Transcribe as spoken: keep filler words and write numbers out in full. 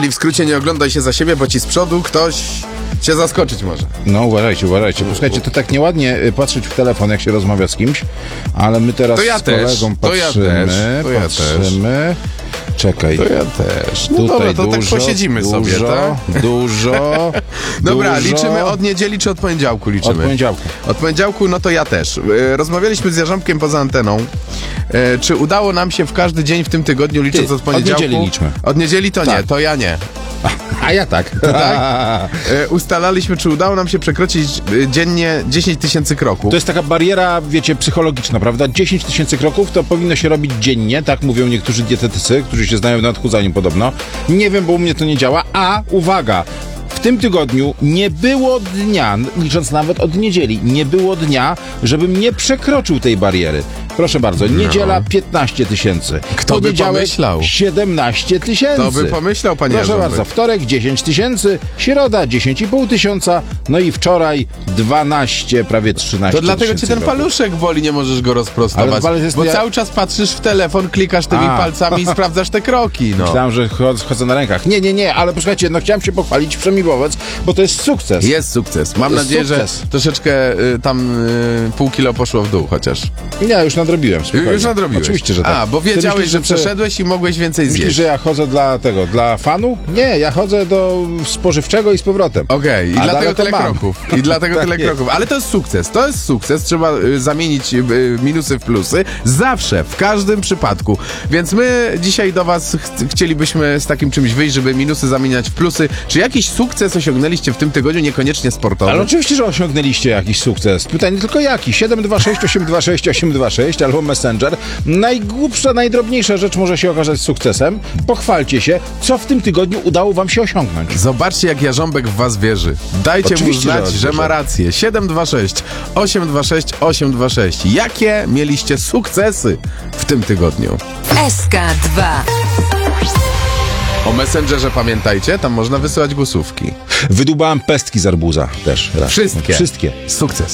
Czyli w skrócie nie oglądaj się za siebie, bo ci z przodu ktoś cię zaskoczyć może. No uważajcie, uważajcie. Posłuchajcie, to tak nieładnie y, patrzeć w telefon, jak się rozmawia z kimś, ale my teraz To ja z też, kolegą to ja patrzymy, też, to ja patrzymy. Czekaj. To ja też. No Tutaj dobra, to dużo, tak posiedzimy dużo, sobie, tak? Dużo, Dobra, dużo. liczymy od niedzieli czy od poniedziałku liczymy? Od poniedziałku. Od poniedziałku, no to ja też. E, Rozmawialiśmy z Jarząbkiem poza anteną. E, Czy udało nam się w każdy dzień w tym tygodniu, licząc Ty, od poniedziałku? od niedzieli liczmy. Od niedzieli to Tak. nie, to ja nie. A ja tak. Tak? E, Ustalaliśmy, czy udało nam się przekroczyć e, dziennie dziesięć tysięcy kroków. To jest taka bariera, wiecie, psychologiczna, prawda? dziesięć tysięcy kroków to powinno się robić dziennie, tak mówią niektórzy dietetycy, którzy się znają na odchudzaniu podobno. Nie wiem, bo u mnie to nie działa, a uwaga, w tym tygodniu nie było dnia, licząc nawet od niedzieli, nie było dnia, żebym nie przekroczył tej bariery. Proszę bardzo, niedziela piętnaście tysięcy. Kto by pomyślał? siedemnaście tysięcy. To by pomyślał, panie Proszę Jarząbek. bardzo, wtorek dziesięć tysięcy, środa dziesięć i pół tysiąca, no i wczoraj dwanaście, prawie trzynaście To dlatego cię tysięcy ten kroków. paluszek boli, nie możesz go rozprostować. Ale palec jest bo ja- cały czas patrzysz w telefon, klikasz tymi A. palcami i sprawdzasz te kroki, no. Myślałem, że chod- chodzę na rękach. Nie, nie, nie, ale posłuchajcie, no chciałem się pochwalić wszemi wobec, bo to jest sukces. Jest sukces. Mam To jest nadzieję, sukces. że troszeczkę y, tam y, pół kilo poszło w dół chociaż. Ja już nadrobiłem, spokojnie. Już nadrobiłeś. Oczywiście, że tak. A, bo Ty wiedziałeś, myślisz, że ty- przeszedłeś i mogłeś więcej Myślisz, zjeść. że ja chodzę dla tego, dla fanu? Nie, ja chodzę do spożywczego i z powrotem. Okej, i A dlatego dalej to tyle mam. kroków. I dlatego Tak tyle jest. kroków. Ale to jest sukces. To jest sukces. Trzeba y, zamienić y, minusy w plusy. Zawsze, w każdym przypadku. Więc my dzisiaj do was ch- chcielibyśmy z takim czymś wyjść, żeby minusy zamieniać w plusy. Czy jakiś sukces osiągnęliście w tym tygodniu, niekoniecznie sportowy? Ale oczywiście, że osiągnęliście jakiś sukces. Pytanie tylko jaki? siedem dwa sześć osiem dwa sześć osiem dwa sześć albo Messenger. Najgłupsza, najdrobniejsza rzecz może się okazać sukcesem. Pochwalcie się, co w tym tygodniu udało wam się osiągnąć. Zobaczcie, jak Jarząbek w was wierzy. Dajcie Oczywiście, mu że znać, że, wierzę. ma rację. siedem dwa sześć osiem dwa sześć osiem dwa sześć. Jakie mieliście sukcesy w tym tygodniu? S K dwa. O Messengerze pamiętajcie, tam można wysyłać głosówki. Wydubałem pestki z arbuza też. Raz. Wszystkie. Wszystkie. Sukces.